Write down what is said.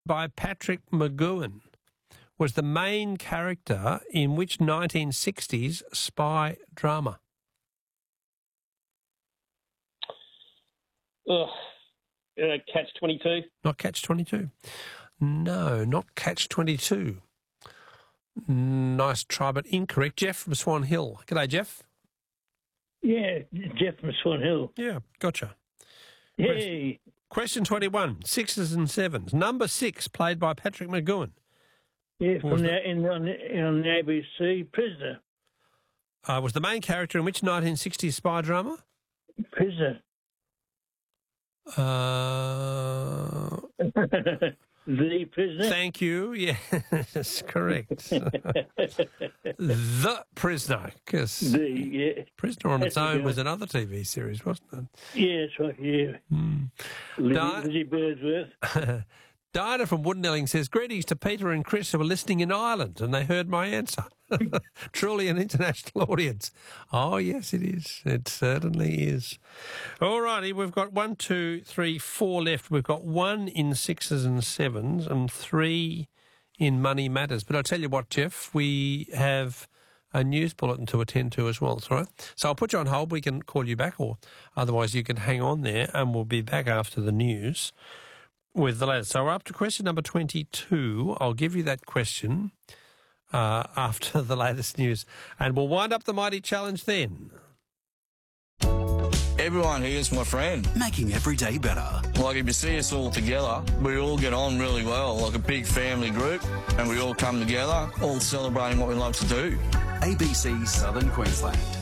by Patrick McGoohan was the main character in which 1960s spy drama? Catch-22. Not Catch-22. No, not Catch-22. Nice try, but incorrect. Jeff from Swan Hill. G'day, Jeff. Yeah, Jeff from Swan Hill. Yeah, gotcha. Yay. Question 21, sixes and sevens. Number 6, played by Patrick McGoohan. Yeah, on the ABC, Prisoner. Was the main character in which 1960s spy drama? Prisoner. The Prisoner. Thank you. Yes, correct. The Prisoner, because Prisoner on its own was another TV series, wasn't it? Yeah, that's right, yeah. Lizzie Birdsworth. Diana from Woodnelling says, greetings to Peter and Chris who were listening in Ireland and they heard my answer. Truly an international audience. Oh, yes, it is. It certainly is. All righty, we've got 1, 2, 3, 4 left. We've got 1 in sixes and sevens and 3 in Money Matters. But I'll tell you what, Jeff, we have a news bulletin to attend to as well. That's all right. So I'll put you on hold. We can call you back, or otherwise you can hang on there and we'll be back after the news with the latest. So we're up to question number 22. I'll give you that question after the latest news. And we'll wind up the Mighty Challenge then. Everyone here is my friend. Making every day better. Like, if you see us all together, we all get on really well, like a big family group, and we all come together, all celebrating what we love to do. ABC Southern Queensland.